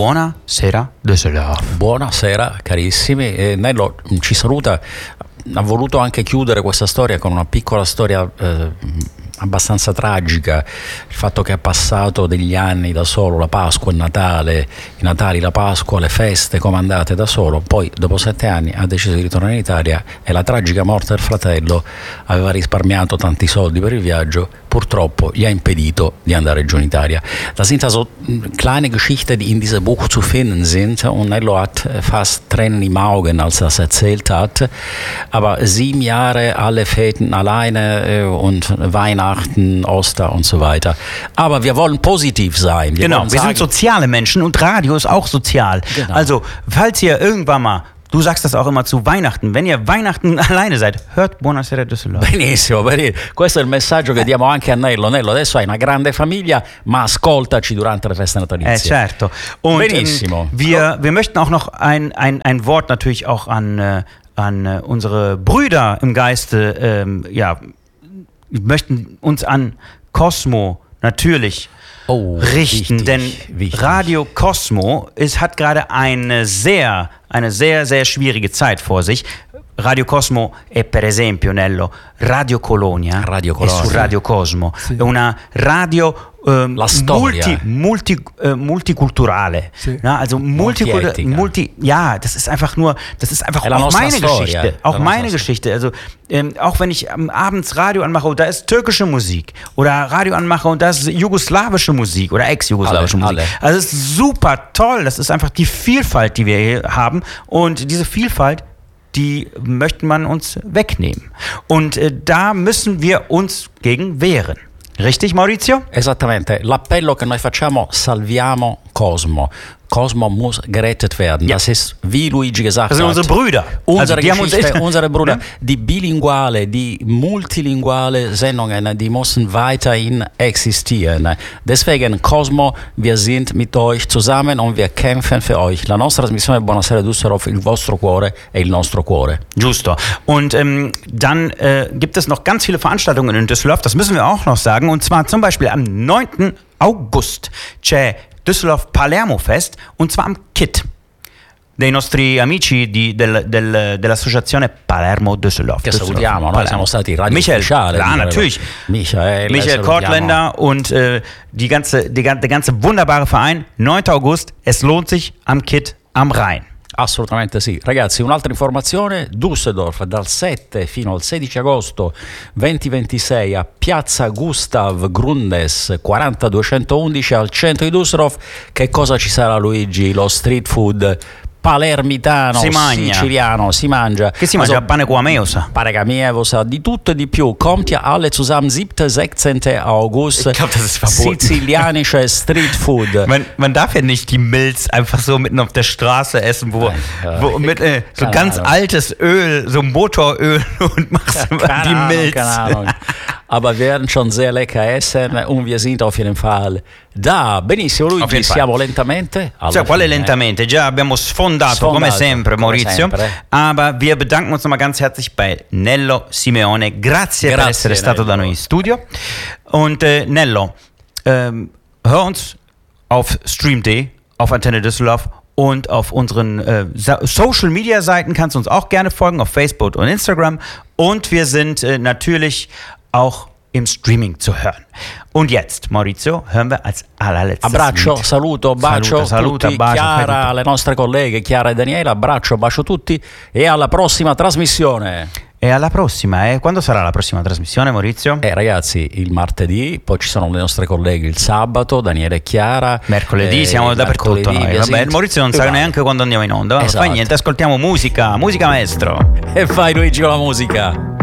Buonasera Düsseldorf. Buonasera carissimi, Nello ci saluta, ha voluto anche chiudere questa storia con una piccola storia abbastanza tragica, il fatto che ha passato degli anni da solo, la Pasqua, il Natale, i Natali, la Pasqua, le feste comandate da solo, poi dopo 7 anni ha deciso di ritornare in Italia e la tragica morte del fratello aveva risparmiato tanti soldi per il viaggio, purtroppo gli ha impedito di andare giù in Italia. Das sind also kleine Geschichten, die in diesem Buch zu finden sind, und Nello hat fast Tränen im Augen, als er das erzählt hat, aber 7 Jahre alle Feten alleine und Weihnachten, Ostern und so weiter. Aber wir wollen positiv sein. Wir sind soziale Menschen und Radio ist auch sozial. Genau. Also, falls ihr irgendwann mal, du sagst das auch immer zu Weihnachten, wenn ihr Weihnachten alleine seid, hört Buonasera Düsseldorf. Benissimo, questo è il messaggio che diamo anche a Nello. Nello, adesso hai una grande famiglia, ma ascoltaci durante le feste natalizie. Certo. Und benissimo. Wir möchten auch noch ein Wort natürlich auch an unsere Brüder im Geiste, möchten uns an Cosmo natürlich richten, wichtig, denn wichtig. Radio Cosmo hat gerade eine sehr, sehr schwierige Zeit vor sich. Radio Cosmo è per esempio, Nello, Radio Colonia è su Radio Cosmo, sì. È una radio multikulturale, sì. Ja, also das ist einfach auch meine Geschichte, Geschichte. Also auch wenn ich abends Radio anmache und da ist türkische Musik oder Radio anmache und da ist jugoslawische Musik oder ex-jugoslawische Musik. Also es ist super toll, das ist einfach die Vielfalt, die wir hier haben, und diese Vielfalt, die möchte man uns wegnehmen. Und da müssen wir uns gegen wehren. Richtig, Maurizio? Esattamente. L'appello che noi facciamo: salviamo Cosmo. Cosmo muss gerettet werden. Ja. Das ist, wie Luigi gesagt hat, unsere Brüder. Unsere Brüder. Die bilinguale, die multilinguale Sendungen, die müssen weiterhin existieren. Deswegen, Cosmo, wir sind mit euch zusammen und wir kämpfen für euch. La nostra trasmissione Buonasera Düsseldorf, il vostro cuore è il nostro cuore. Giusto. Und dann gibt es noch ganz viele Veranstaltungen in Düsseldorf, das müssen wir auch noch sagen, und zwar zum Beispiel am 9. August c'è Düsseldorf Palermo Fest, und zwar am KIT dei nostri amici dell'associazione Palermo Düsseldorf. Che salutiamo, noi siamo stati radio ufficiale. Natürlich. Michael Kortländer und der ganze wunderbare Verein. 9. August, es lohnt sich am KIT am Rhein. Assolutamente sì. Ragazzi, un'altra informazione: Düsseldorf dal 7 fino al 16 agosto 2026 a Piazza Gustav Grundes 40211 al centro di Düsseldorf. Che cosa ci sarà, Luigi? Lo street food palermitano, siciliano, si mangia. Che si mangia? Pane con Meosa. Pane con Meosa, di tutto e di più. Kommt ihr alle zusammen 7. 16. August. Ich glaube, das ist verboten. Sizilianische Street Food. Man darf ja nicht die Milz einfach so mitten auf der Straße essen, wo mit so ganz altes Öl, so Motoröl, und machst die Milz. Keine Ahnung. Aber wir werden schon sehr lecker essen und wir sind auf jeden Fall da. Benissimo, Luigi, siamo lentamente. Quale lentamente? Già abbiamo sfondato come sempre, Maurizio. Aber wir bedanken uns nochmal ganz herzlich bei Nello Simeone. Grazie per essere stato da noi in studio. Und Nello, hör uns auf Stream.de, auf Antenne Düsseldorf und auf unseren Social-Media-Seiten kannst du uns auch gerne folgen, auf Facebook und Instagram. Und wir sind natürlich auch im Streaming zu hören. Und jetzt, Maurizio, hören wir als allerletztes Abbraccio, Lied. saluto, bacio tutti, bacio, Chiara, le nostre colleghe, Chiara e Daniela, abbraccio, bacio tutti e alla prossima trasmissione. E alla prossima, quando sarà la prossima trasmissione, Maurizio? Ragazzi, il martedì, poi ci sono le nostre colleghe il sabato, Daniele e Chiara. Mercoledì siamo dappertutto noi. Vabbè, Maurizio non sa neanche quando andiamo in onda. Non fa niente, ascoltiamo musica maestro. E fai, Luigi, con la musica.